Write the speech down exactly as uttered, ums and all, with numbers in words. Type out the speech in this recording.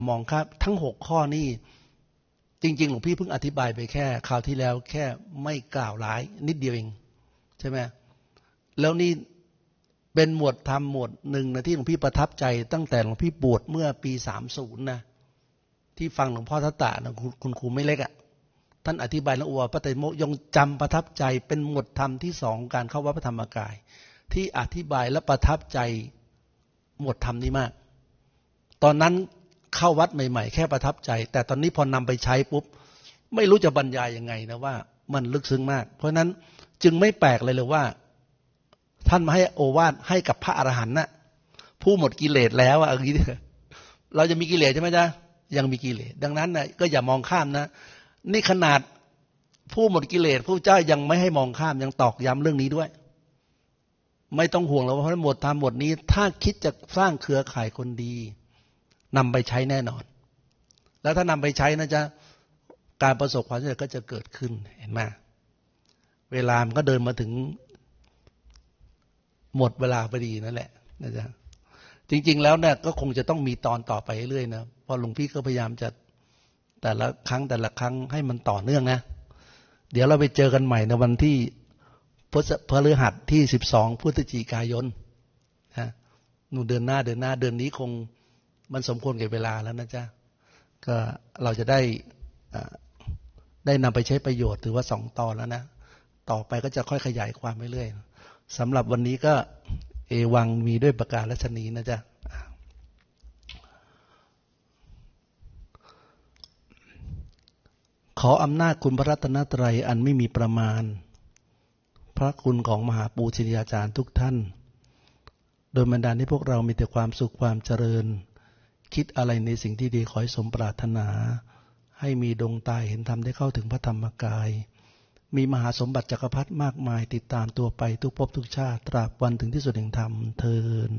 มองครับทั้งหกข้อนี่จริงๆหลวงพี่เพิ่งอธิบายไปแค่คราวที่แล้วแค่ไม่กล่าวร้ายนิดเดียวเองใช่ไหมแล้วนี่เป็นหมวดธรรมหมวดหนึ่งนะที่หลวงพี่ประทับใจตั้งแต่หลวงพี่บวชเมื่อปีสามสิบนะที่ฟังหลวงพ่อทัตตะนะคุณครูไม่เล็กอ่ะท่านอธิบายแล้วอวพระไตรโมกข์ยังจำประทับใจเป็นหมวดธรรมที่สองการเข้าวัดพระธรรมกายที่อธิบายและประทับใจหมวดธรรมนี้มากตอนนั้นเข้าวัดใหม่ๆแค่ประทับใจแต่ตอนนี้พอนำไปใช้ปุ๊บไม่รู้จะบรรยายยังไงนะว่ามันลึกซึ้งมากเพราะนั้นจึงไม่แปลกเลยเลยว่าท่านมาให้โอวาทให้กับพระอรหันต์น่ะผู้หมดกิเลสแล้วอ่ะอย่างนี้เราจะมีกิเลสใช่ไหมจ๊ะยังมีกิเลสดังนั้นน่ะก็อย่ามองข้ามนะนี่ขนาดผู้หมดกิเลสผู้เจ้ายังไม่ให้มองข้ามยังตอกย้ำเรื่องนี้ด้วยไม่ต้องห่วงแล้วเพราะหมดธรรมหมดนี้ถ้าคิดจะสร้างเครือข่ายคนดีนำไปใช้แน่นอนแล้วถ้านำไปใช้นะจ๊ะการประสบความสำเร็จก็จะเกิดขึ้นเห็นไหมเวลามันก็เดินมาถึงหมดเวลาพอดีนั่นแหละนะจ๊ะจริงๆแล้วเนี่ยก็คงจะต้องมีตอนต่อไปเรื่อยๆนะเพราะหลวงพี่ก็พยายามจะแต่ละครั้งแต่ละครั้งให้มันต่อเนื่องนะเดี๋ยวเราไปเจอกันใหม่ในวันที่พฤหัสที่สิบสองพฤศจิกายนนะหนูเดือนหน้าเดือนหน้าเดือนนี้คงมันสมควรแก่เวลาแล้วนะจ๊ะก็เราจะได้ได้นำไปใช้ประโยชน์ถือว่าสองตอนแล้วนะต่อไปก็จะค่อยขยายความไปเรื่อยสำหรับวันนี้ก็เอวังมีด้วยประกาศฉะนี้นะจ๊ะขออำนาจคุณพระรัตนตรัยอันไม่มีประมาณพระคุณของมหาปูชนียาจารย์ทุกท่านโดยบันดาลให้พวกเรามีแต่ความสุขความเจริญคิดอะไรในสิ่งที่ดีขอให้สมปรารถนาให้มีดวงตาเห็นธรรมได้เข้าถึงพระธรรมกายมีมหาสมบัติจักรพรรดิมากมายติดตามตัวไปทุกภพทุกชาติตราบวันถึงที่สุดแห่งธรรมเทอญ